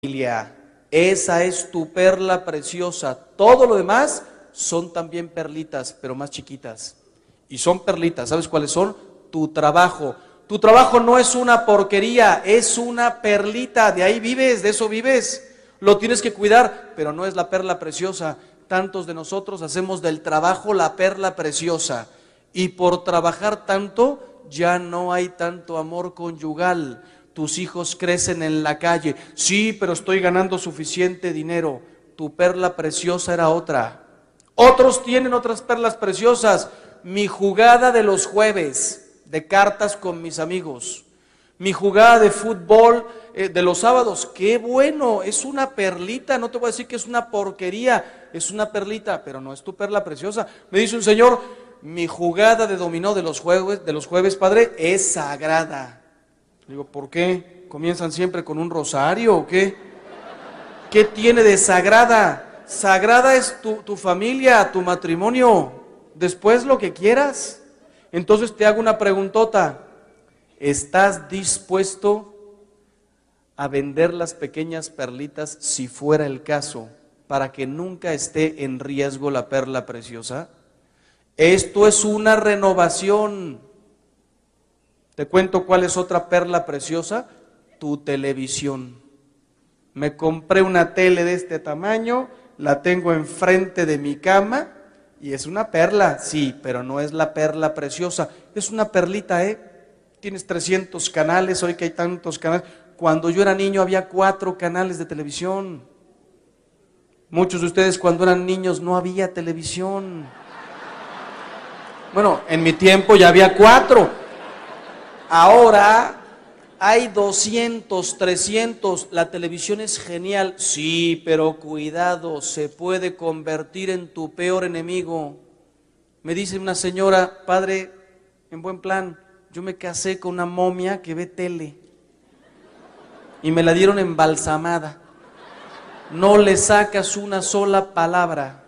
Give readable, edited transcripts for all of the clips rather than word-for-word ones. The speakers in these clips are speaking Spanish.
familia. Esa es tu perla preciosa. Todo lo demás son también perlitas, pero más chiquitas. Y son perlitas, ¿sabes cuáles son? Tu trabajo. Tu trabajo no es una porquería, es una perlita. De ahí vives, de eso vives. Lo tienes que cuidar, pero no es la perla preciosa. Tantos de nosotros hacemos del trabajo la perla preciosa. Y por trabajar tanto, ya no hay tanto amor conyugal. Tus hijos crecen en la calle. Sí, pero estoy ganando suficiente dinero. Tu perla preciosa era otra. Otros tienen otras perlas preciosas. Mi jugada de los jueves, de cartas con mis amigos. Mi jugada de fútbol de los sábados. ¡Qué bueno! Es una perlita. No te voy a decir que es una porquería. Es una perlita, pero no es tu perla preciosa. Me dice un señor, mi jugada de dominó de los jueves, padre, es sagrada. Digo, ¿por qué? ¿Comienzan siempre con un rosario o qué? ¿Qué tiene de sagrada? Sagrada es tu familia, tu matrimonio. Después lo que quieras. Entonces te hago una preguntota. ¿Estás dispuesto a vender las pequeñas perlitas si fuera el caso, para que nunca esté en riesgo la perla preciosa? Esto es una renovación. Te cuento cuál es otra perla preciosa, tu televisión. Me compré una tele de este tamaño, la tengo enfrente de mi cama y es una perla, sí, pero no es la perla preciosa, es una perlita, Tienes 300 canales, hoy que hay tantos canales. Cuando yo era niño había 4 canales de televisión. Muchos de ustedes cuando eran niños no había televisión. Bueno, en mi tiempo ya había 4. Ahora hay 200, 300, la televisión es genial, sí, pero cuidado, se puede convertir en tu peor enemigo. Me dice una señora, padre, en buen plan, yo me casé con una momia que ve tele y me la dieron embalsamada, no le sacas una sola palabra.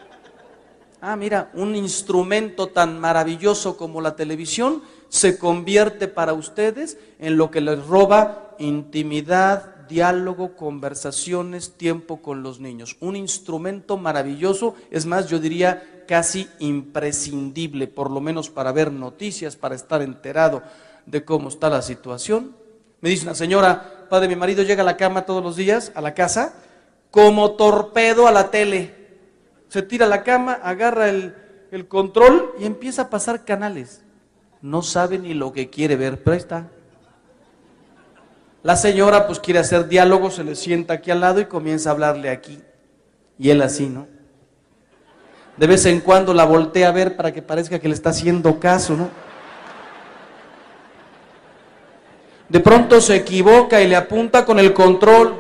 Ah, mira, un instrumento tan maravilloso como la televisión se convierte para ustedes en lo que les roba intimidad, diálogo, conversaciones, tiempo con los niños. Un instrumento maravilloso, es más, yo diría casi imprescindible, por lo menos para ver noticias, para estar enterado de cómo está la situación. Me dice una señora, padre, mi marido llega a la cama todos los días, a la casa, como torpedo a la tele. Se tira a la cama, agarra el control y empieza a pasar canales. No sabe ni lo que quiere ver, pero ahí está. La señora pues quiere hacer diálogo, se le sienta aquí al lado y comienza a hablarle aquí. Y él así, ¿no? De vez en cuando la voltea a ver para que parezca que le está haciendo caso, ¿no? De pronto se equivoca y le apunta con el control.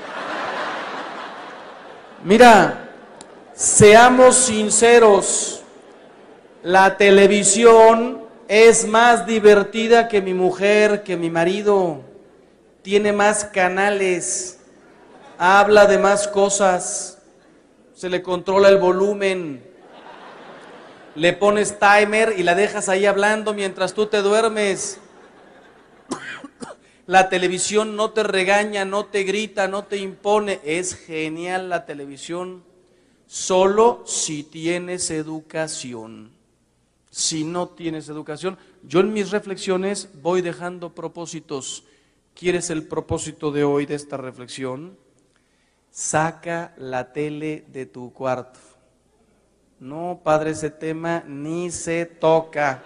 Mira, seamos sinceros, la televisión es más divertida que mi mujer, que mi marido. Tiene más canales, habla de más cosas, se le controla el volumen, le pones timer y la dejas ahí hablando mientras tú te duermes. La televisión no te regaña, no te grita, no te impone. Es genial la televisión, solo si tienes educación. Si no tienes educación, yo en mis reflexiones voy dejando propósitos. ¿Quieres el propósito de hoy de esta reflexión? Saca la tele de tu cuarto. No, padre, ese tema ni se toca.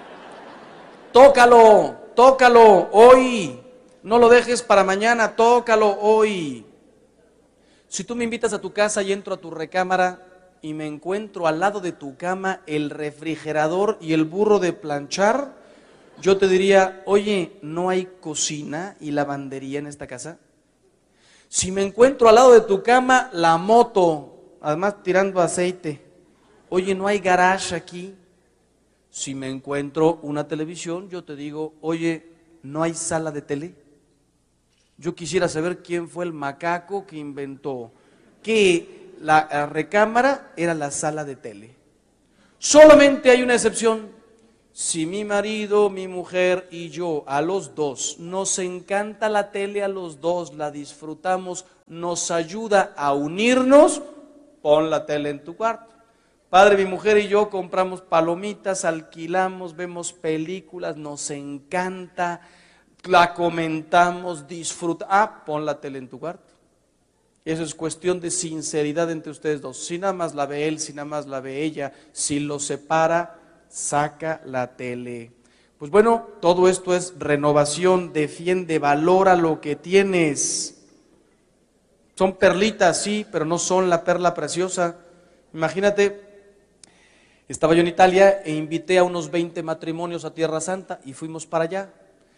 Tócalo, tócalo hoy. No lo dejes para mañana, tócalo hoy. Si tú me invitas a tu casa y entro a tu recámara y me encuentro al lado de tu cama el refrigerador y el burro de planchar, yo te diría, oye, ¿no hay cocina y lavandería en esta casa? Si me encuentro al lado de tu cama la moto, además tirando aceite, oye, ¿no hay garage aquí? Si me encuentro una televisión, yo te digo, oye, ¿no hay sala de tele? Yo quisiera saber quién fue el macaco que inventó que la recámara era la sala de tele. Solamente hay una excepción. Si mi marido, mi mujer y yo, a los dos, nos encanta la tele a los dos, la disfrutamos, nos ayuda a unirnos, pon la tele en tu cuarto. Padre, mi mujer y yo compramos palomitas, alquilamos, vemos películas, nos encanta, la comentamos, disfrutamos, pon la tele en tu cuarto. Eso es cuestión de sinceridad entre ustedes dos. Si nada más la ve él, si nada más la ve ella, si lo separa, saca la tele. Pues bueno, todo esto es renovación, defiende, valora lo que tienes. Son perlitas, sí, pero no son la perla preciosa. Imagínate, estaba yo en Italia e invité a unos 20 matrimonios a Tierra Santa y fuimos para allá.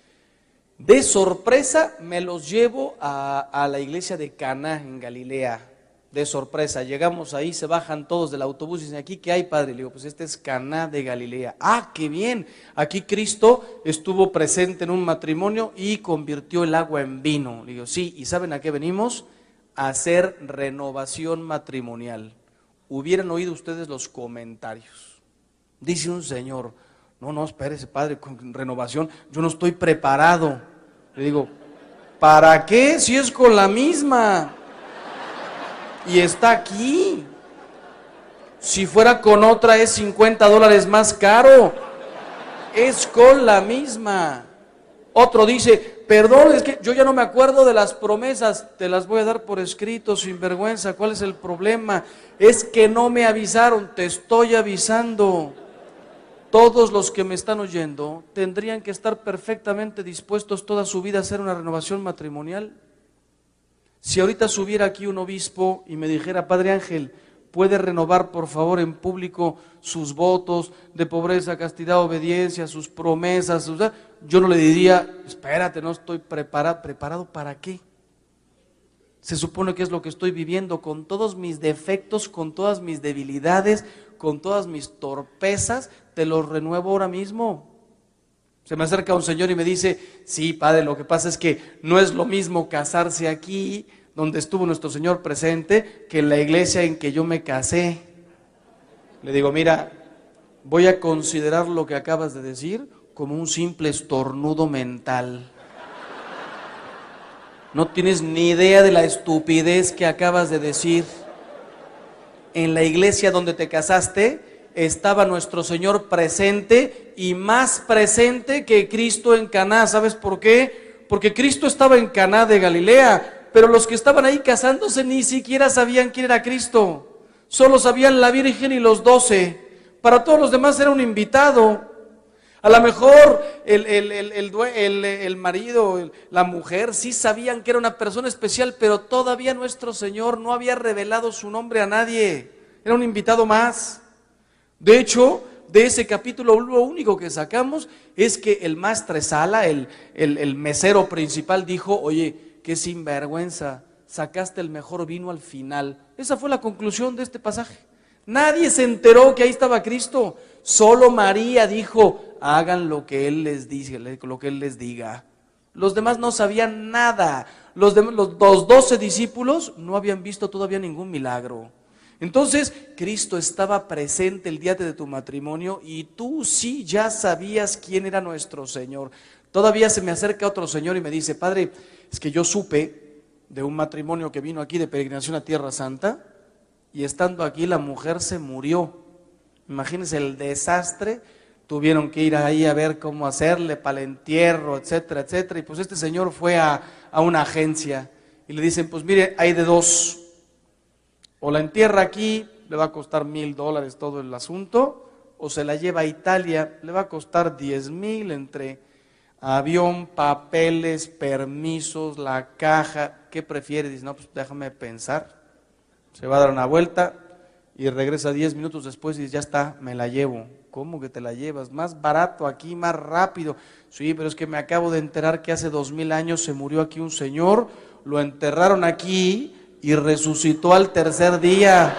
De sorpresa me los llevo a la iglesia de Caná en Galilea. De sorpresa, llegamos ahí, se bajan todos del autobús y dicen, ¿aquí qué hay, padre? Le digo, pues este es Caná de Galilea. Ah, qué bien, aquí Cristo estuvo presente en un matrimonio y convirtió el agua en vino. Le digo, sí, ¿y saben a qué venimos? A hacer renovación matrimonial. Hubieran oído ustedes los comentarios. Dice un señor, no, espérese, padre, con renovación, yo no estoy preparado. Le digo, ¿para qué? Si es con la misma. Y está aquí. Si fuera con otra es $50 más caro. Es con la misma. Otro dice, perdón, es que yo ya no me acuerdo de las promesas, te las voy a dar por escrito, sin vergüenza. ¿Cuál es el problema? Es que no me avisaron, te estoy avisando. Todos los que me están oyendo tendrían que estar perfectamente dispuestos toda su vida a hacer una renovación matrimonial. Si ahorita subiera aquí un obispo y me dijera, Padre Ángel, ¿puede renovar por favor en público sus votos de pobreza, castidad, obediencia, sus promesas? Yo no le diría, espérate, no estoy preparado. ¿Preparado para qué? Se supone que es lo que estoy viviendo con todos mis defectos, con todas mis debilidades, con todas mis torpezas, te los renuevo ahora mismo. Se me acerca un señor y me dice, sí, padre, lo que pasa es que no es lo mismo casarse aquí, donde estuvo nuestro Señor presente, que en la iglesia en que yo me casé. Le digo, mira, voy a considerar lo que acabas de decir como un simple estornudo mental. No tienes ni idea de la estupidez que acabas de decir. En la iglesia donde te casaste estaba nuestro Señor presente y más presente que Cristo en Caná. ¿Sabes por qué? Porque Cristo estaba en Caná de Galilea, pero los que estaban ahí casándose ni siquiera sabían quién era Cristo. Solo sabían la Virgen y los 12. Para todos los demás era un invitado. A lo mejor el marido, la mujer, sí sabían que era una persona especial, pero todavía nuestro Señor no había revelado su nombre a nadie. Era un invitado más. De hecho, de ese capítulo lo único que sacamos es que el maestresala, el mesero principal dijo, oye, qué sinvergüenza, sacaste el mejor vino al final. Esa fue la conclusión de este pasaje. Nadie se enteró que ahí estaba Cristo. Solo María dijo, hagan lo que Él les dice, lo que Él les diga. Los demás no sabían nada. Los 12 discípulos no habían visto todavía ningún milagro. Entonces, Cristo estaba presente el día de tu matrimonio y tú sí ya sabías quién era nuestro Señor. Todavía se me acerca otro señor y me dice, padre, es que yo supe de un matrimonio que vino aquí de peregrinación a Tierra Santa y estando aquí la mujer se murió. Imagínense el desastre, tuvieron que ir ahí a ver cómo hacerle para el entierro, etcétera, etcétera. Y pues este señor fue a una agencia y le dicen, pues mire, hay de dos. O la entierra aquí, le va a costar $1,000 todo el asunto, o se la lleva a Italia, le va a costar 10,000 entre avión, papeles, permisos, la caja. ¿Qué prefiere? Dice, no, pues déjame pensar. Se va a dar una vuelta y regresa 10 minutos después y dice, ya está, me la llevo. ¿Cómo que te la llevas? Más barato aquí, más rápido. Sí, pero es que me acabo de enterar que hace 2000 años se murió aquí un señor, lo enterraron aquí y resucitó al tercer día.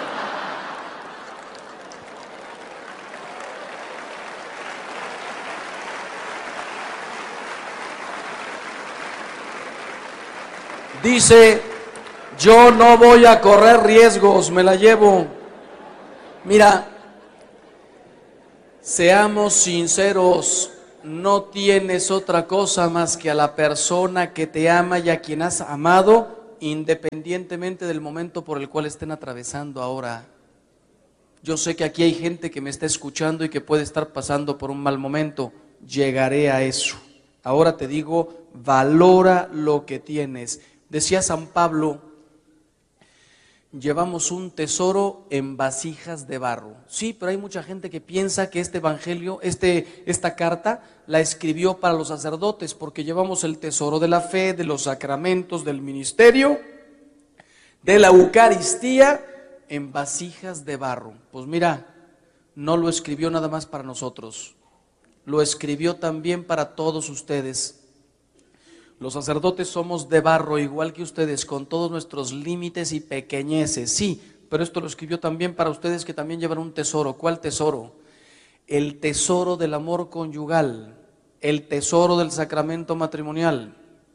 Dice, yo no voy a correr riesgos, me la llevo. Mira, Seamos sinceros, no tienes otra cosa más que a la persona que te ama y a quien has amado, independientemente del momento por el cual estén atravesando ahora. Yo sé que aquí hay gente que me está escuchando y que puede estar pasando por un mal momento. Llegaré a eso. Ahora te digo, valora lo que tienes. Decía San Pablo, llevamos un tesoro en vasijas de barro. Sí, pero hay mucha gente que piensa que este evangelio, esta carta, la escribió para los sacerdotes, porque llevamos el tesoro de la fe, de los sacramentos, del ministerio, de la Eucaristía, en vasijas de barro. Pues mira, no lo escribió nada más para nosotros, lo escribió también para todos ustedes. Los sacerdotes somos de barro, igual que ustedes, con todos nuestros límites y pequeñeces, sí, pero esto lo escribió también para ustedes que también llevan un tesoro. ¿Cuál tesoro? El tesoro del amor conyugal, el tesoro del sacramento matrimonial,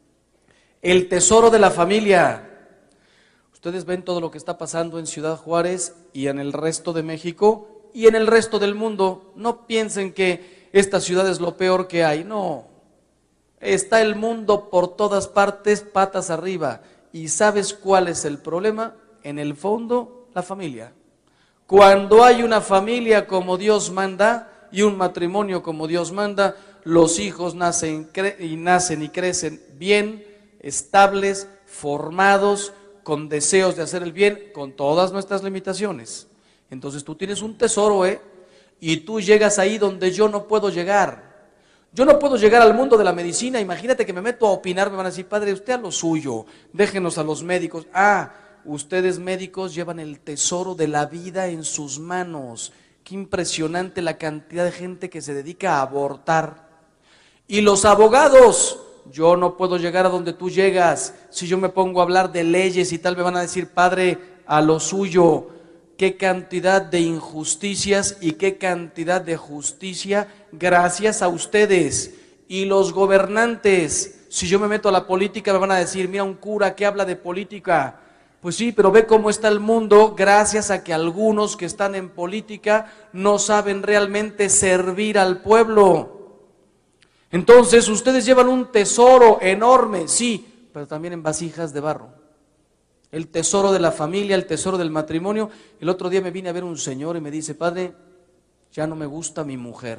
el tesoro de la familia. Ustedes ven todo lo que está pasando en Ciudad Juárez y en el resto de México y en el resto del mundo. No piensen que esta ciudad es lo peor que hay, no. Está el mundo por todas partes, patas arriba. ¿Y sabes cuál es el problema? En el fondo, la familia. Cuando hay una familia como Dios manda y un matrimonio como Dios manda, los hijos nacen y crecen bien, estables, formados, con deseos de hacer el bien, con todas nuestras limitaciones. Entonces tú tienes un tesoro, y tú llegas ahí donde yo no puedo llegar. Yo no puedo llegar al mundo de la medicina. Imagínate que me meto a opinar, me van a decir, padre, usted a lo suyo, déjenos a los médicos. Ustedes médicos llevan el tesoro de la vida en sus manos. Qué impresionante la cantidad de gente que se dedica a abortar. Y los abogados, yo no puedo llegar a donde tú llegas. Si yo me pongo a hablar de leyes y tal, me van a decir, padre, a lo suyo. Qué cantidad de injusticias y qué cantidad de justicia gracias a ustedes. Y los gobernantes, si yo me meto a la política, me van a decir, mira, un cura que habla de política. Pues sí, pero ve cómo está el mundo gracias a que algunos que están en política no saben realmente servir al pueblo. Entonces ustedes llevan un tesoro enorme, sí, pero también en vasijas de barro. El tesoro de la familia, el tesoro del matrimonio. El otro día me vine a ver un señor y me dice, padre, ya no me gusta mi mujer.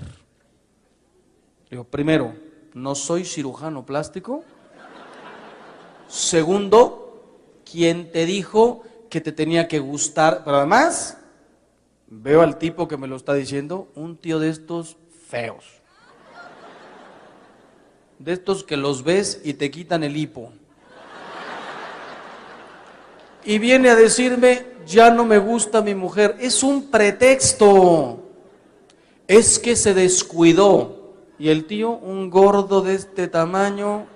Digo, primero, no soy cirujano plástico. Segundo, ¿quién te dijo que te tenía que gustar? Pero además, veo al tipo que me lo está diciendo, un tío de estos feos. De estos que los ves y te quitan el hipo. Y viene a decirme, ya no me gusta mi mujer. Es un pretexto. Es que se descuidó. Y el tío, un gordo de este tamaño,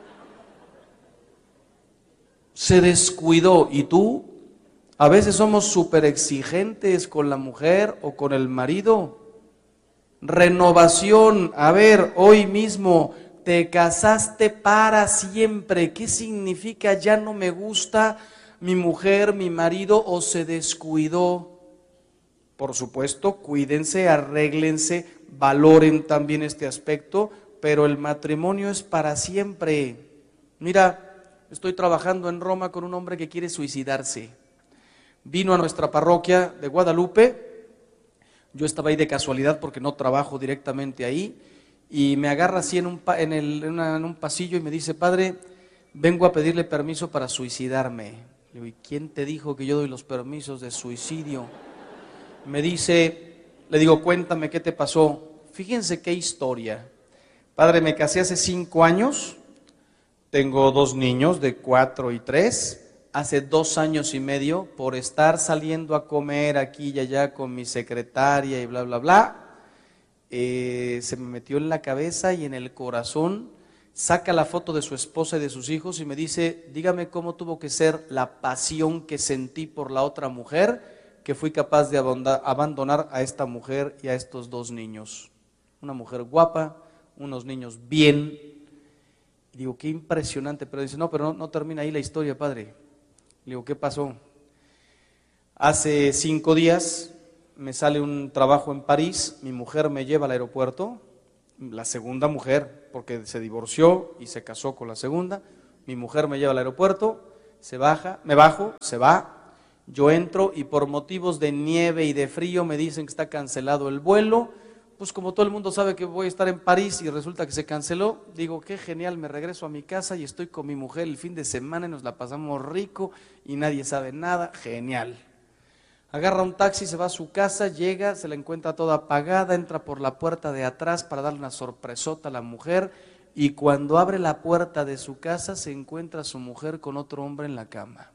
se descuidó. ¿Y tú? A veces somos súper exigentes con la mujer o con el marido. Renovación. A ver, hoy mismo te casaste para siempre. ¿Qué significa ya no me gusta mi mujer, mi marido, o se descuidó? Por supuesto, cuídense, arréglense, valoren también este aspecto, pero el matrimonio es para siempre. Mira, estoy trabajando en Roma con un hombre que quiere suicidarse. Vino a nuestra parroquia de Guadalupe, yo estaba ahí de casualidad porque no trabajo directamente ahí, y me agarra así en un pasillo y me dice, padre, vengo a pedirle permiso para suicidarme. Le digo, ¿y quién te dijo que yo doy los permisos de suicidio? Me dice, le digo, cuéntame qué te pasó. Fíjense qué historia. Padre, me casé hace 5 años, tengo 2 niños de 4 y 3. Hace 2 años y medio, por estar saliendo a comer aquí y allá con mi secretaria y bla, bla, bla, se me metió en la cabeza y en el corazón. Saca la foto de su esposa y de sus hijos y me dice, dígame cómo tuvo que ser la pasión que sentí por la otra mujer, que fui capaz de abandonar a esta mujer y a estos 2 niños. Una mujer guapa, unos niños bien. Y digo, qué impresionante. Pero dice, no, pero no termina ahí la historia, padre. Le digo, ¿qué pasó? Hace 5 días me sale un trabajo en París, mi mujer me lleva al aeropuerto, la segunda mujer, porque se divorció y se casó con la segunda, mi mujer me lleva al aeropuerto, se baja, me bajo, se va, yo entro y por motivos de nieve y de frío me dicen que está cancelado el vuelo. Pues como todo el mundo sabe que voy a estar en París y resulta que se canceló, digo, qué genial, me regreso a mi casa y estoy con mi mujer el fin de semana y nos la pasamos rico y nadie sabe nada, genial. Agarra un taxi, se va a su casa, llega, se la encuentra toda apagada, entra por la puerta de atrás para darle una sorpresota a la mujer y cuando abre la puerta de su casa se encuentra a su mujer con otro hombre en la cama.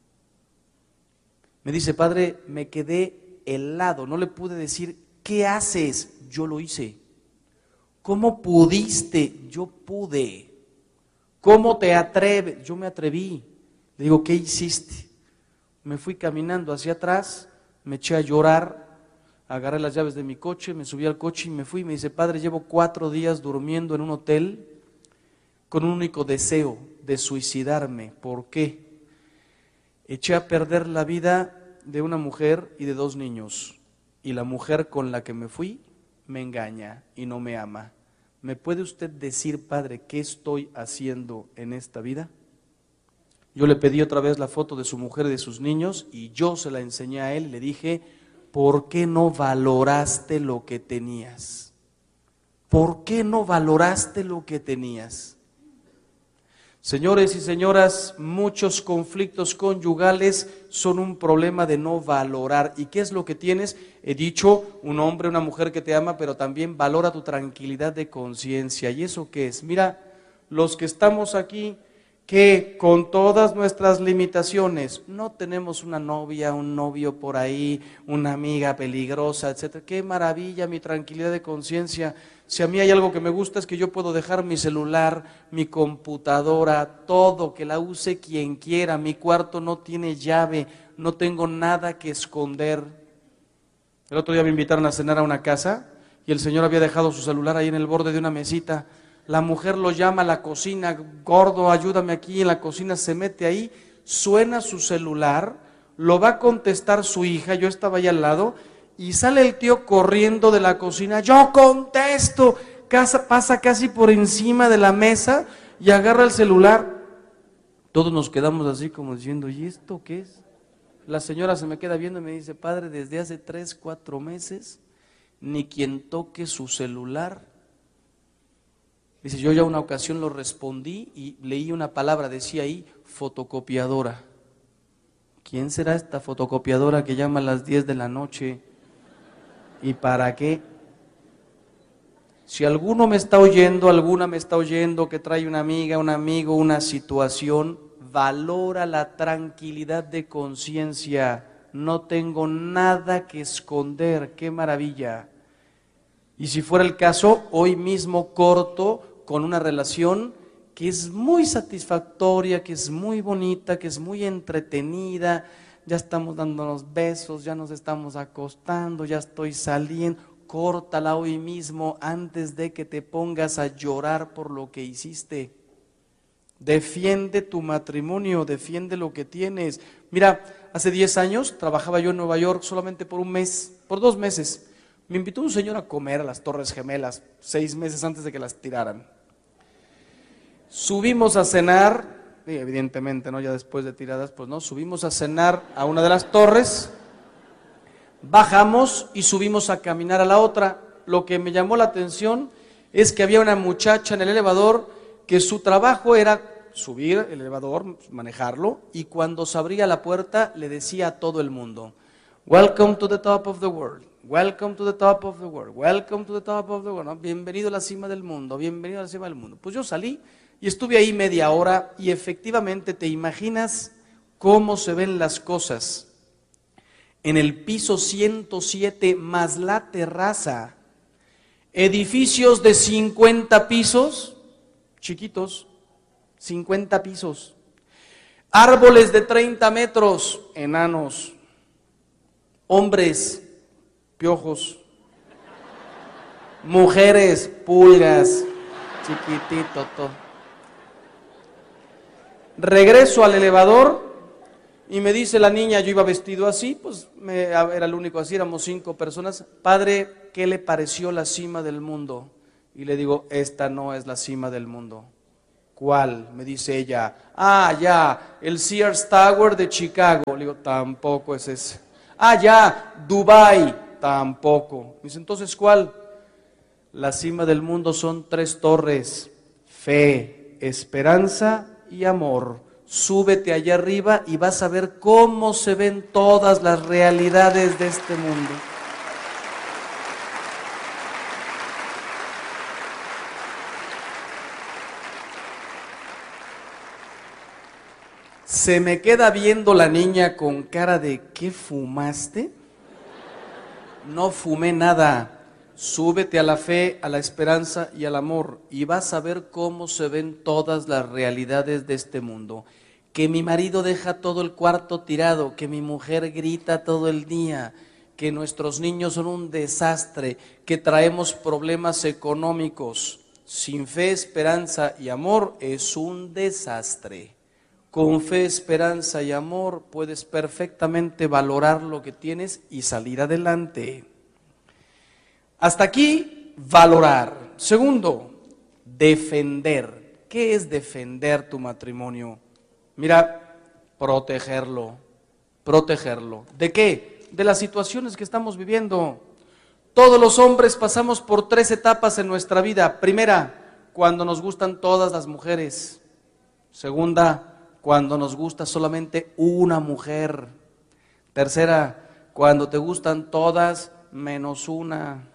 Me dice, padre, me quedé helado, no le pude decir, ¿qué haces? Yo lo hice. ¿Cómo pudiste? Yo pude. ¿Cómo te atreves? Yo me atreví. Le digo, ¿qué hiciste? Me fui caminando hacia atrás, me eché a llorar, agarré las llaves de mi coche, me subí al coche y me fui. Me dice, padre, llevo 4 días durmiendo en un hotel con un único deseo de suicidarme. ¿Por qué? Eché a perder la vida de una mujer y de 2 niños. Y la mujer con la que me fui me engaña y no me ama. ¿Me puede usted decir, padre, qué estoy haciendo en esta vida? Yo le pedí otra vez la foto de su mujer y de sus niños y yo se la enseñé a él y le dije, ¿por qué no valoraste lo que tenías? ¿Por qué no valoraste lo que tenías? Señores y señoras, muchos conflictos conyugales son un problema de no valorar. ¿Y qué es lo que tienes? He dicho, un hombre, una mujer que te ama, pero también valora tu tranquilidad de conciencia. ¿Y eso qué es? Mira, los que estamos aquí, que con todas nuestras limitaciones, no tenemos una novia, un novio por ahí, una amiga peligrosa, etcétera. ¡Qué maravilla mi tranquilidad de conciencia! Si a mí hay algo que me gusta es que yo puedo dejar mi celular, mi computadora, todo, que la use quien quiera. Mi cuarto no tiene llave, no tengo nada que esconder. El otro día me invitaron a cenar a una casa y el señor había dejado su celular ahí en el borde de una mesita. La mujer lo llama a la cocina, gordo, ayúdame aquí, en la cocina se mete ahí, suena su celular, lo va a contestar su hija, yo estaba ahí al lado, y sale el tío corriendo de la cocina, yo contesto, pasa casi por encima de la mesa y agarra el celular. Todos nos quedamos así como diciendo, ¿y esto qué es? La señora se me queda viendo y me dice, padre, desde hace 3, 4 meses, ni quien toque su celular. Dice, yo ya una ocasión lo respondí y leí una palabra, decía ahí, fotocopiadora. ¿Quién será esta fotocopiadora que llama a las 10 de la noche? ¿Y para qué? Si alguno me está oyendo, alguna me está oyendo, que trae una amiga, un amigo, una situación, valora la tranquilidad de conciencia. No tengo nada que esconder, qué maravilla. Y si fuera el caso, hoy mismo corto con una relación que es muy satisfactoria, que es muy bonita, que es muy entretenida, ya estamos dándonos besos, ya nos estamos acostando, ya estoy saliendo, córtala hoy mismo antes de que te pongas a llorar por lo que hiciste. Defiende tu matrimonio, defiende lo que tienes. Mira, hace 10 años trabajaba yo en Nueva York solamente por 1 mes, por 2 meses. Me invitó un señor a comer a las Torres Gemelas, 6 meses antes de que las tiraran. Subimos a cenar, evidentemente, ¿no? Ya después de tiradas, pues no, subimos a cenar a una de las torres, bajamos y subimos a caminar a la otra. Lo que me llamó la atención es que había una muchacha en el elevador que su trabajo era subir el elevador, manejarlo, y cuando se abría la puerta le decía a todo el mundo, welcome to the top of the world. Welcome to the top of the world, welcome to the top of the world, ¿no? Bienvenido a la cima del mundo, bienvenido a la cima del mundo. Pues yo salí y estuve ahí media hora y efectivamente te imaginas cómo se ven las cosas. En el piso 107 más la terraza, edificios de 50 pisos, chiquitos, 50 pisos, árboles de 30 metros, enanos, hombres, piojos, mujeres, pulgas, chiquitito todo. Regreso al elevador, Y me dice la niña, yo iba vestido así, pues era el único así, éramos 5 personas. Padre, ¿qué le pareció la cima del mundo? Y le digo, esta no es la cima del mundo. ¿Cuál? Me dice ella, ya, el Sears Tower de Chicago. Le digo, tampoco es ese. Ya, Dubai, tampoco. Me dice, entonces, ¿cuál? La cima del mundo son 3 torres, fe, esperanza y amor. Súbete allá arriba y vas a ver cómo se ven todas las realidades de este mundo. Se me queda viendo la niña con cara de ¿qué fumaste? No fumé nada. Súbete a la fe, a la esperanza y al amor y vas a ver cómo se ven todas las realidades de este mundo. Que mi marido deja todo el cuarto tirado, que mi mujer grita todo el día, que nuestros niños son un desastre, que traemos problemas económicos. Sin fe, esperanza y amor es un desastre. Con fe, esperanza y amor puedes perfectamente valorar lo que tienes y salir adelante. Hasta aquí, valorar. Segundo, defender. ¿Qué es defender tu matrimonio? Mira, protegerlo. ¿De qué? De las situaciones que estamos viviendo. Todos los hombres pasamos por 3 etapas en nuestra vida. Primera, cuando nos gustan todas las mujeres. Segunda, cuando nos gusta solamente una mujer. Tercera, cuando te gustan todas menos una.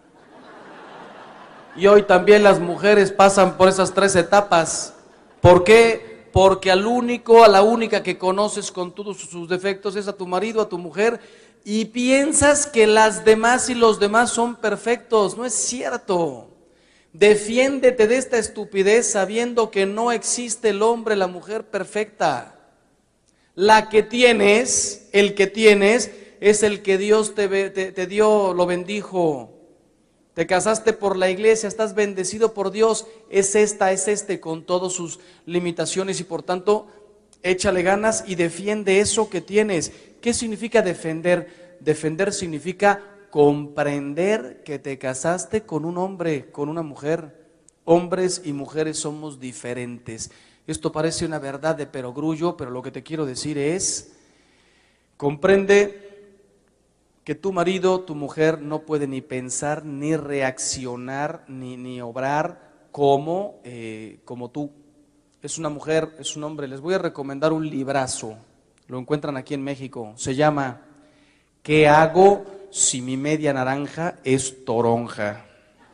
Y hoy también las mujeres pasan por esas 3 etapas. ¿Por qué? Porque a la única que conoces con todos sus defectos es a tu marido, a tu mujer, y piensas que las demás y los demás son perfectos. No es cierto. Defiéndete de esta estupidez sabiendo que no existe el hombre, la mujer perfecta. La que tienes, el que tienes, es el que Dios te dio, lo bendijo. Te casaste por la iglesia, estás bendecido por Dios, es este con todas sus limitaciones y por tanto, échale ganas y defiende eso que tienes. ¿Qué significa defender? Defender significa comprender que te casaste con un hombre, con una mujer. Hombres y mujeres somos diferentes. Esto parece una verdad de perogrullo, pero lo que te quiero decir es, comprende que tu marido, tu mujer no puede ni pensar, ni reaccionar, ni obrar como tú. Es una mujer, es un hombre. Les voy a recomendar un librazo, lo encuentran aquí en México, se llama ¿Qué hago si mi media naranja es toronja?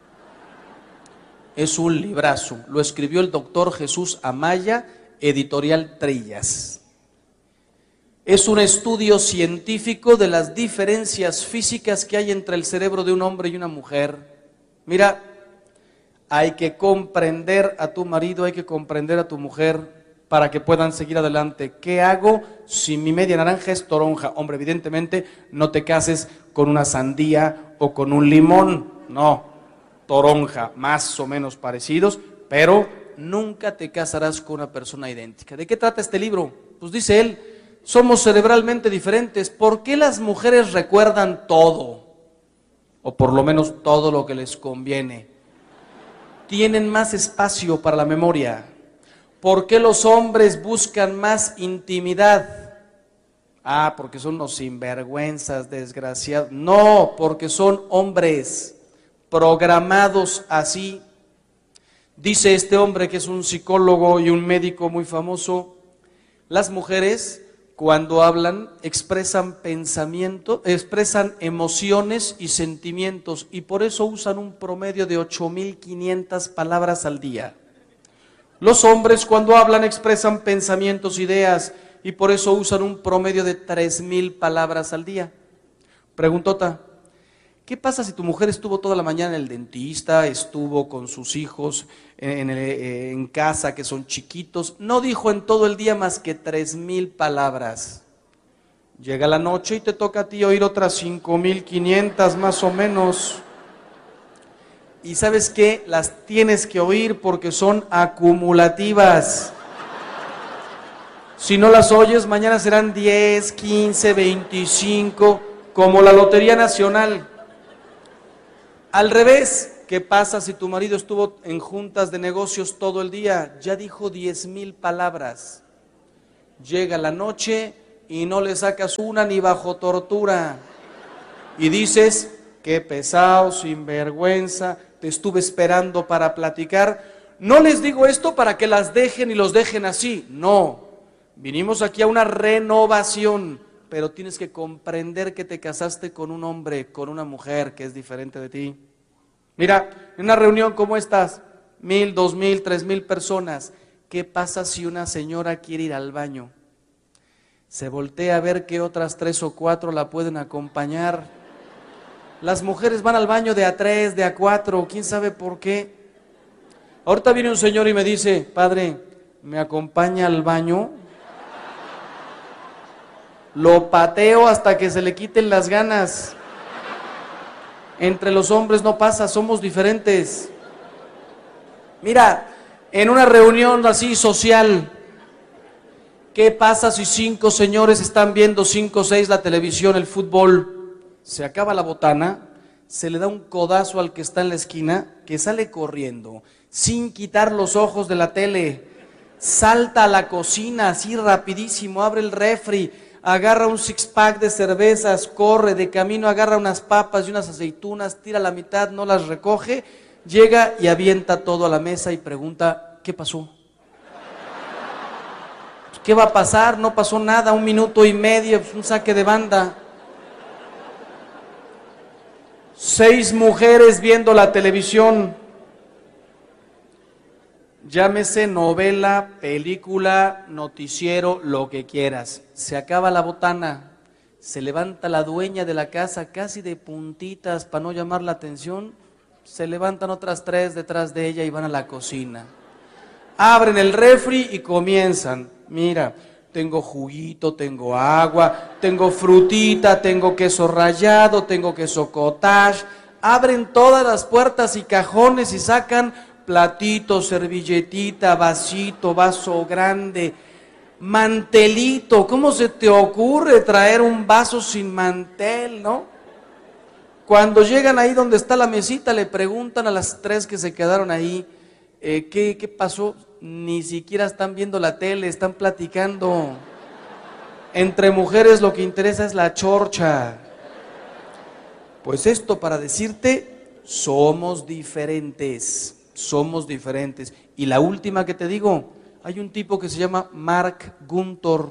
Es un librazo, lo escribió el doctor Jesús Amaya, editorial Trillas. Es un estudio científico de las diferencias físicas que hay entre el cerebro de un hombre y una mujer. Mira, hay que comprender a tu marido, hay que comprender a tu mujer para que puedan seguir adelante. ¿Qué hago si mi media naranja es toronja? Hombre, evidentemente no te cases con una sandía o con un limón, no, toronja, más o menos parecidos, pero nunca te casarás con una persona idéntica. ¿De qué trata este libro? Pues dice él, somos cerebralmente diferentes. ¿Por qué las mujeres recuerdan todo? O por lo menos todo lo que les conviene. Tienen más espacio para la memoria. ¿Por qué los hombres buscan más intimidad? Porque son unos sinvergüenzas, desgraciados. No, porque son hombres programados así. Dice este hombre que es un psicólogo y un médico muy famoso, las mujeres cuando hablan expresan pensamiento, expresan emociones y sentimientos y por eso usan un promedio de 8,500 palabras al día. Los hombres cuando hablan expresan pensamientos, ideas y por eso usan un promedio de 3,000 palabras al día. Preguntota, ¿qué pasa si tu mujer estuvo toda la mañana en el dentista, estuvo con sus hijos en casa que son chiquitos, no dijo en todo el día más que 3,000 palabras? Llega la noche y te toca a ti oír otras 5,500 más o menos. Y ¿sabes qué? Las tienes que oír porque son acumulativas. Si no las oyes, mañana serán 10, 15, 25, como la Lotería Nacional. Al revés, ¿qué pasa si tu marido estuvo en juntas de negocios todo el día? Ya dijo 10,000 palabras. Llega la noche y no le sacas una ni bajo tortura. Y dices, qué pesado, sinvergüenza, te estuve esperando para platicar. No les digo esto para que las dejen y los dejen así, no. Vinimos aquí a una renovación, pero tienes que comprender que te casaste con un hombre, con una mujer que es diferente de ti. Mira, en una reunión como estas, 1,000, 2,000, 3,000 personas, ¿qué pasa si una señora quiere ir al baño? Se voltea a ver que otras 3 o 4 la pueden acompañar. Las mujeres van al baño de a 3, de a 4, quién sabe por qué. Ahorita viene un señor y me dice, padre, ¿me acompaña al baño? Lo pateo hasta que se le quiten las ganas. Entre los hombres no pasa, somos diferentes. Mira, en una reunión así social, ¿qué pasa si 5 señores están viendo 5 o 6 la televisión, el fútbol? Se acaba la botana, se le da un codazo al que está en la esquina, que sale corriendo, sin quitar los ojos de la tele, salta a la cocina así rapidísimo, abre el refri, agarra un 6-pack de cervezas, corre de camino, agarra unas papas y unas aceitunas, tira la mitad, no las recoge, llega y avienta todo a la mesa y pregunta, ¿qué pasó? ¿Qué va a pasar? No pasó nada, 1 minuto y medio, un saque de banda. 6 mujeres viendo la televisión, llámese novela, película, noticiero, lo que quieras. Se acaba la botana, se levanta la dueña de la casa casi de puntitas para no llamar la atención, se levantan otras 3 detrás de ella y van a la cocina. Abren el refri y comienzan, mira, tengo juguito, tengo agua, tengo frutita, tengo queso rallado, tengo queso cottage. Abren todas las puertas y cajones y sacan platito, servilletita, vasito, vaso grande, mantelito. ¿Cómo se te ocurre traer un vaso sin mantel, no? Cuando llegan ahí donde está la mesita, le preguntan a las 3 que se quedaron ahí, ¿qué pasó? Ni siquiera están viendo la tele, están platicando. Entre mujeres lo que interesa es la chorcha. Pues esto para decirte, somos diferentes, somos diferentes. Y la última que te digo, hay un tipo que se llama Mark Guntor,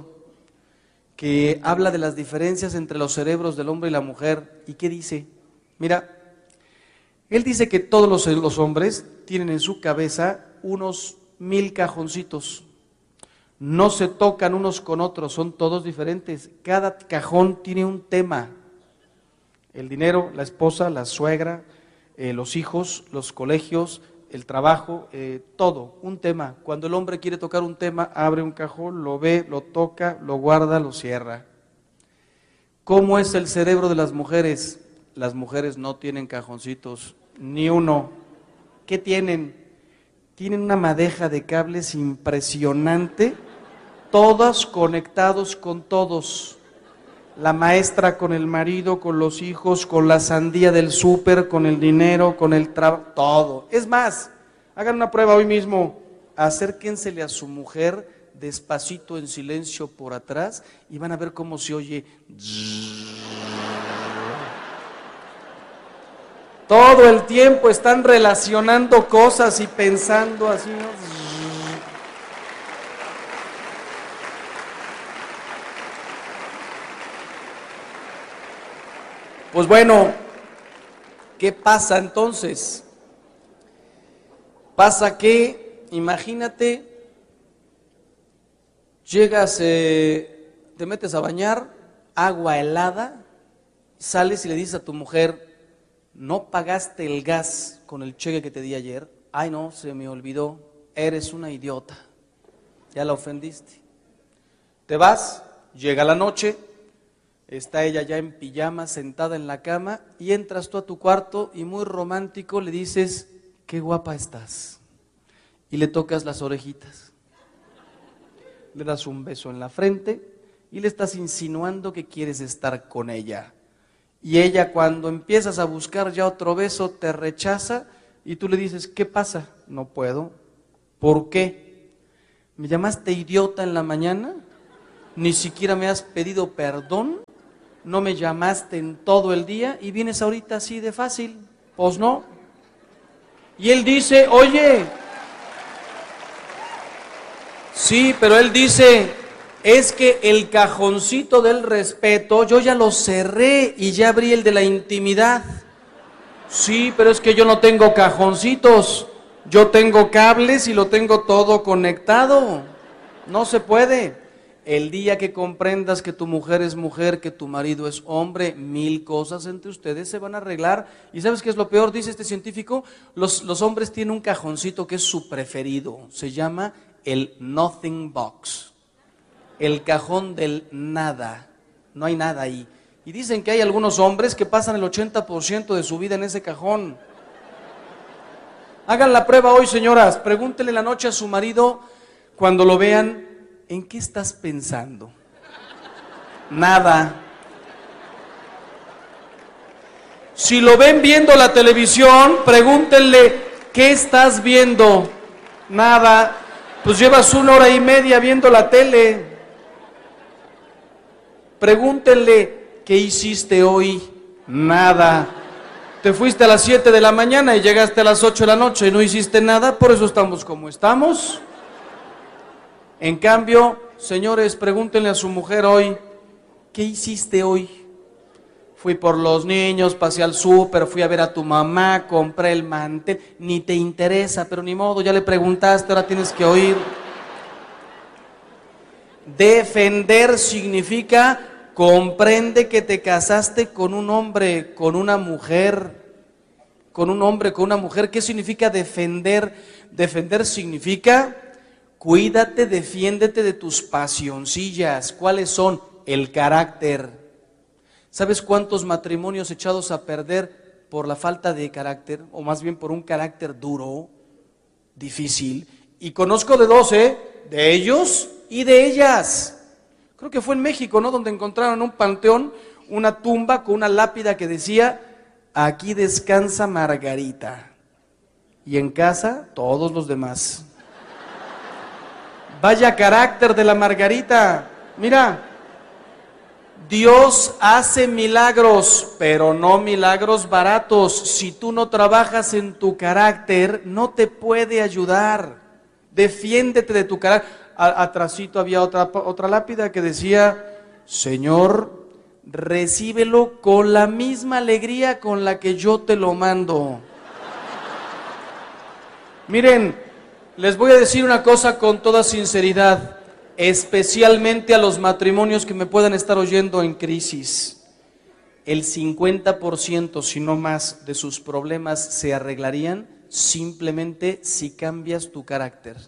que habla de las diferencias entre los cerebros del hombre y la mujer. ¿Y qué dice? Mira, él dice que todos los hombres tienen en su cabeza unos 1000 cajoncitos. No se tocan unos con otros, son todos diferentes. Cada cajón tiene un tema. El dinero, la esposa, la suegra, los hijos, los colegios, el trabajo, todo, un tema. Cuando el hombre quiere tocar un tema, abre un cajón, lo ve, lo toca, lo guarda, lo cierra. ¿Cómo es el cerebro de las mujeres? Las mujeres no tienen cajoncitos, ni uno. ¿Qué tienen? Tienen una madeja de cables impresionante, todos conectados con todos. La maestra con el marido, con los hijos, con la sandía del súper, con el dinero, con el trabajo, todo. Es más, hagan una prueba hoy mismo, acérquensele a su mujer despacito en silencio por atrás y van a ver cómo se oye. Todo el tiempo están relacionando cosas y pensando así, ¿no? Pues bueno, ¿qué pasa entonces? Pasa que, imagínate, llegas, te metes a bañar, agua helada, sales y le dices a tu mujer, ¿no pagaste el gas con el cheque que te di ayer? Ay, no, se me olvidó. Eres una idiota. Ya la ofendiste. Te vas, llega la noche, está ella ya en pijama, sentada en la cama, y entras tú a tu cuarto y muy romántico le dices, qué guapa estás. Y le tocas las orejitas. le das un beso en la frente y le estás insinuando que quieres estar con ella. Y ella, cuando empiezas a buscar ya otro beso, te rechaza y tú le dices, ¿qué pasa? No puedo. ¿Por qué? ¿Me llamaste idiota en la mañana? ¿Ni siquiera me has pedido perdón? ¿No me llamaste en todo el día y vienes ahorita así de fácil? Pues no. Y él dice, oye, sí, pero él dice, es que el cajoncito del respeto yo ya lo cerré y ya abrí el de la intimidad. Sí, pero es que yo no tengo cajoncitos, yo tengo cables y lo tengo todo conectado. No se puede. El día que comprendas que tu mujer es mujer, que tu marido es hombre, 1000 cosas entre ustedes se van a arreglar. ¿Y sabes qué es lo peor? Dice este científico, los hombres tienen un cajoncito que es su preferido, se llama el nothing box, el cajón del nada, no hay nada ahí. Y dicen que hay algunos hombres que pasan el 80% de su vida en ese cajón. Hagan la prueba hoy, señoras, pregúntenle la noche a su marido cuando lo vean, ¿en qué estás pensando? Nada. Si lo ven viendo la televisión, pregúntenle, ¿qué estás viendo? Nada. Pues llevas 1 hora y media viendo la tele. Pregúntenle, ¿qué hiciste hoy? Nada. Te fuiste a las 7 de la mañana y llegaste a las 8 de la noche y no hiciste nada, por eso estamos como estamos. En cambio, señores, pregúntenle a su mujer hoy, ¿qué hiciste hoy? Fui por los niños, pasé al súper, fui a ver a tu mamá, compré el mantel, ni te interesa, pero ni modo, ya le preguntaste, ahora tienes que oír. Defender significa, comprende que te casaste con un hombre, con una mujer, con un hombre, con una mujer. ¿Qué significa defender? Defender significa, cuídate, defiéndete de tus pasioncillas. ¿Cuáles son? El carácter. ¿Sabes cuántos matrimonios echados a perder por la falta de carácter? O más bien por un carácter duro, difícil. Y conozco de 2, de ellos y de ellas. Creo que fue en México, ¿no? Donde encontraron en un panteón una tumba con una lápida que decía, aquí descansa Margarita. Y en casa, todos los demás. Vaya carácter de la Margarita. Mira, Dios hace milagros, pero no milagros baratos. Si tú no trabajas en tu carácter, no te puede ayudar. Defiéndete de tu carácter. Atrasito había otra lápida que decía, Señor, recíbelo con la misma alegría con la que yo te lo mando. Miren, les voy a decir una cosa con toda sinceridad, especialmente a los matrimonios que me puedan estar oyendo en crisis. El 50%, si no más, de sus problemas se arreglarían simplemente si cambias tu carácter.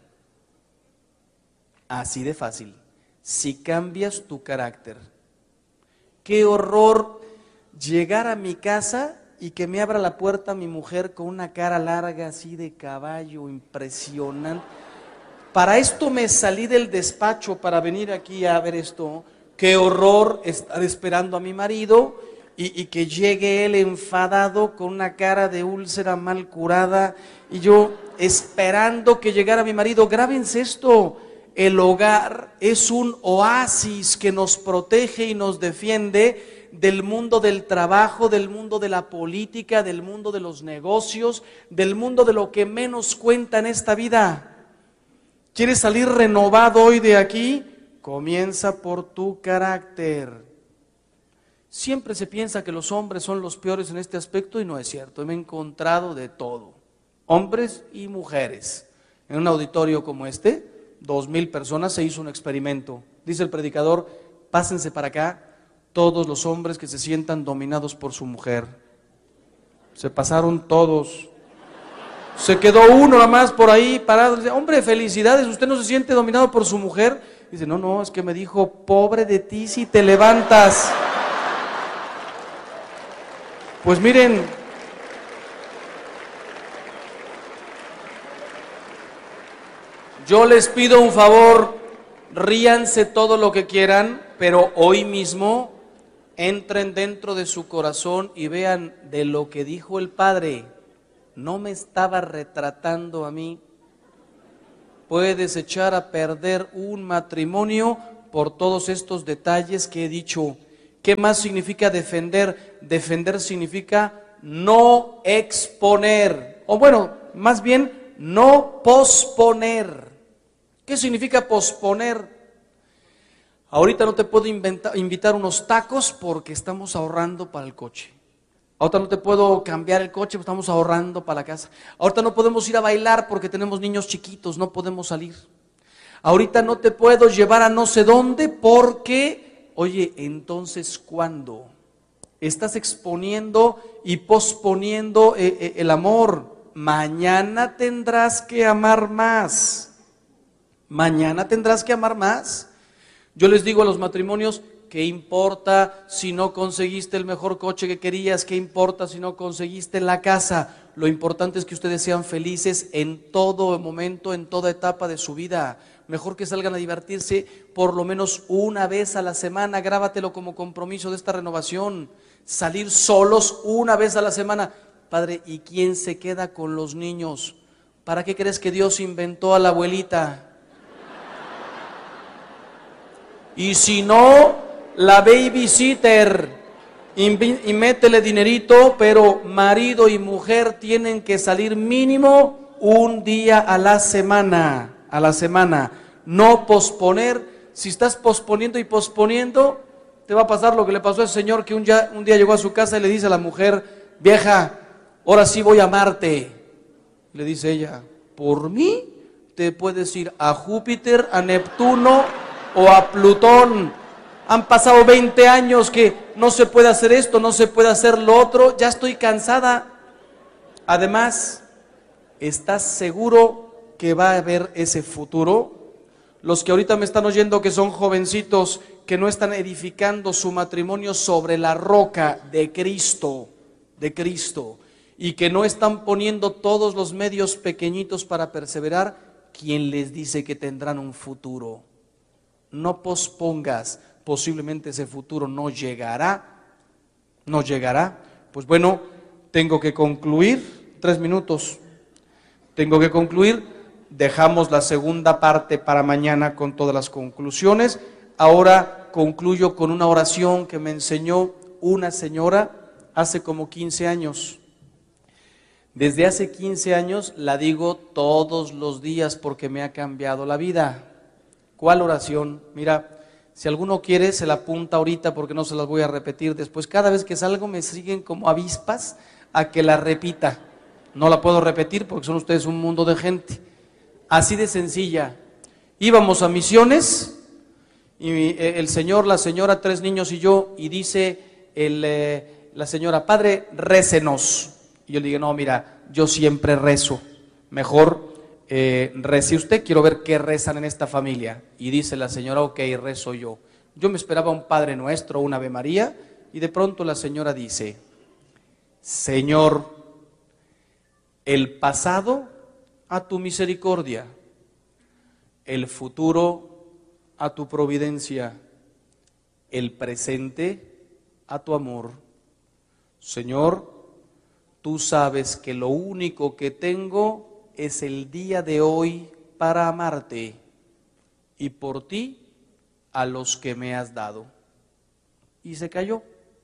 Así de fácil, si cambias tu carácter. Qué horror llegar a mi casa y que me abra la puerta mi mujer con una cara larga así de caballo, impresionante. Para esto me salí del despacho para venir aquí a ver esto. Qué horror estar esperando a mi marido y que llegue él enfadado con una cara de úlcera mal curada y yo esperando que llegara mi marido. Grábense esto, el hogar es un oasis que nos protege y nos defiende del mundo del trabajo, del mundo de la política, del mundo de los negocios, del mundo de lo que menos cuenta en esta vida. ¿Quieres salir renovado hoy de aquí? Comienza por tu carácter. Siempre se piensa que los hombres son los peores en este aspecto y no es cierto. Me he encontrado de todo, hombres y mujeres. En un auditorio como este, 2000 personas, se hizo un experimento. Dice el predicador, pásense para acá todos los hombres que se sientan dominados por su mujer. Se pasaron todos. Se quedó uno nada más por ahí parado. Dice, hombre, felicidades, ¿usted no se siente dominado por su mujer? Dice, no, es que me dijo, pobre de ti si te levantas. Pues miren, yo les pido un favor, ríanse todo lo que quieran, pero hoy mismo entren dentro de su corazón y vean de lo que dijo el Padre. No me estaba retratando a mí. Puedes echar a perder un matrimonio por todos estos detalles que he dicho. ¿Qué más significa defender? Defender significa no exponer, o bueno, más bien no posponer. ¿Qué significa posponer? Ahorita no te puedo invitar unos tacos porque estamos ahorrando para el coche. Ahorita no te puedo cambiar el coche porque estamos ahorrando para la casa. Ahorita no podemos ir a bailar porque tenemos niños chiquitos, no podemos salir. Ahorita no te puedo llevar a no sé dónde porque, oye, entonces ¿cuándo? Estás exponiendo y posponiendo el amor. Mañana tendrás que amar más. Mañana tendrás que amar más. Yo les digo a los matrimonios, ¿qué importa si no conseguiste el mejor coche que querías? ¿Qué importa si no conseguiste la casa? Lo importante es que ustedes sean felices en todo momento, en toda etapa de su vida. Mejor que salgan a divertirse por lo menos una vez a la semana. Grábatelo como compromiso de esta renovación. Salir solos una vez a la semana. Padre, ¿y quién se queda con los niños? ¿Para qué crees que Dios inventó a la abuelita? Y si no, la babysitter, y métele dinerito, pero marido y mujer tienen que salir mínimo un día a la semana, no posponer. Si estás posponiendo y posponiendo, te va a pasar lo que le pasó a ese señor que un día llegó a su casa y le dice a la mujer, vieja, ahora sí voy a amarte. Le dice ella, ¿por mí? Te puedes ir a Júpiter, a Neptuno o a Plutón. Han pasado 20 años que no se puede hacer esto, no se puede hacer lo otro, ya estoy cansada. Además, ¿estás seguro que va a haber ese futuro? Los que ahorita me están oyendo que son jovencitos, que no están edificando su matrimonio sobre la roca de Cristo, y que no están poniendo todos los medios pequeñitos para perseverar, ¿quién les dice que tendrán un futuro? No pospongas, posiblemente ese futuro no llegará. Pues bueno, tengo que concluir, 3 minutos, tengo que concluir, dejamos la segunda parte para mañana con todas las conclusiones. Ahora concluyo con una oración que me enseñó una señora hace como 15 años. Desde hace 15 años la digo todos los días porque me ha cambiado la vida. ¿Cuál oración? Mira, si alguno quiere se la apunta ahorita porque no se las voy a repetir después. Cada vez que salgo me siguen como avispas a que la repita. No la puedo repetir porque son ustedes un mundo de gente. Así de sencilla. Íbamos a misiones y el señor, la señora, 3 niños y yo, y dice la señora, padre, récenos. Y yo le dije, no, mira, yo siempre rezo. Mejor rece usted, quiero ver qué rezan en esta familia. Y dice la señora, ok, rezo yo. Yo me esperaba un Padre Nuestro, un Ave María, y de pronto la señora dice, Señor, el pasado a tu misericordia, el futuro a tu providencia, el presente a tu amor. Señor, tú sabes que lo único que tengo es el día de hoy para amarte y por ti a los que me has dado. Y se cayó.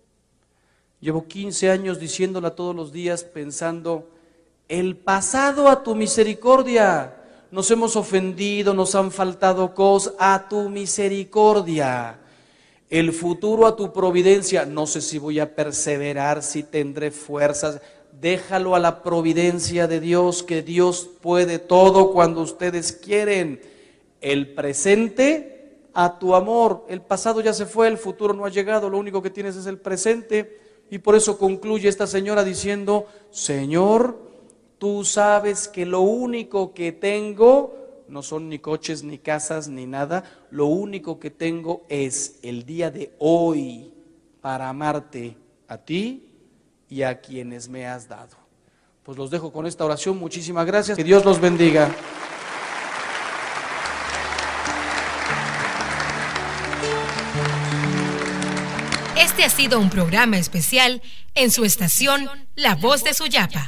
Llevo 15 años diciéndola todos los días pensando, el pasado a tu misericordia, nos hemos ofendido, nos han faltado cosas, a tu misericordia. El futuro a tu providencia, no sé si voy a perseverar, si tendré fuerzas. Déjalo a la providencia de Dios, que Dios puede todo cuando ustedes quieren. El presente a tu amor. El pasado ya se fue, el futuro no ha llegado, lo único que tienes es el presente. Y por eso concluye esta señora diciendo, Señor, tú sabes que lo único que tengo no son ni coches, ni casas, ni nada. Lo único que tengo es el día de hoy para amarte a ti y a quienes me has dado. Pues los dejo con esta oración. Muchísimas gracias. Que Dios los bendiga. Este ha sido un programa especial en su estación La Voz de Suyapa.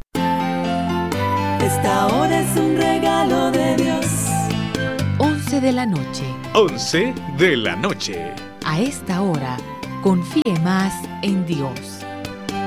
Esta hora es un regalo de Dios. 11 de la noche. 11 de la noche. A esta hora, confíe más en Dios.